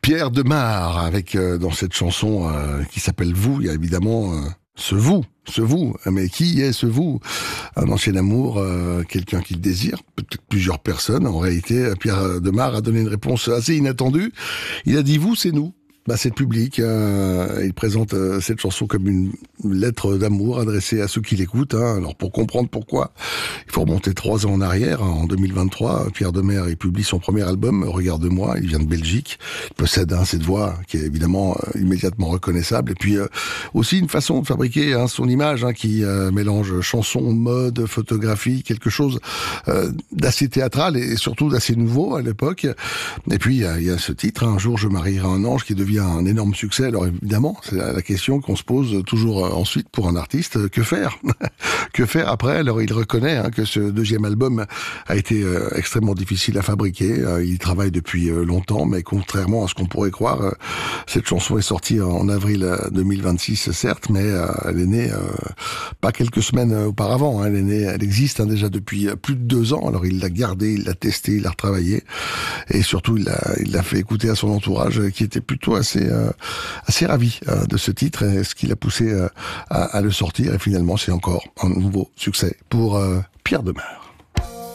Pierre Demar, avec dans cette chanson qui s'appelle Vous, il y a évidemment ce vous. Mais qui est ce vous? Un ancien amour, quelqu'un qu'il désire, peut-être plusieurs personnes. En réalité, Pierre Demar a donné une réponse assez inattendue. Il a dit vous, c'est nous. C'est le public. Il présente cette chanson comme une lettre d'amour adressée à ceux qui l'écoutent. Alors pour comprendre pourquoi, il faut remonter 3 ans en arrière. En 2023, Pierre Demar il publie son premier album, Regarde-moi. Il vient de Belgique. Il possède cette voix qui est évidemment immédiatement reconnaissable. Et puis aussi une façon de fabriquer son image qui mélange chanson, mode, photographie, quelque chose d'assez théâtral et surtout d'assez nouveau à l'époque. Et puis il y a ce titre, Un jour je marierai un ange, qui devient un énorme succès. Alors évidemment, c'est la question qu'on se pose toujours ensuite pour un artiste. Que faire? Que faire après? Alors il reconnaît que ce deuxième album a été extrêmement difficile à fabriquer. Il travaille depuis longtemps, mais contrairement à ce qu'on pourrait croire, cette chanson est sortie en avril 2026, certes, mais elle est née pas quelques semaines auparavant. Elle est née, elle existe déjà depuis plus de 2 ans. Alors il l'a gardée, il l'a testée, il l'a retravaillée, et surtout il l'a fait écouter à son entourage, qui était plutôt assez ravi de ce titre, et ce qui l'a poussé à le sortir. Et finalement, c'est encore un nouveau succès pour Pierre Demar.